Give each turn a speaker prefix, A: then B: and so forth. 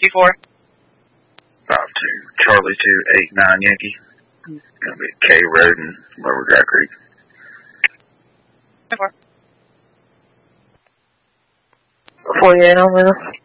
A: 524.
B: 52 Charlie 289 Yankee. Gonna be K Road in Lower Dry Creek.
A: 4.
C: 48 on this.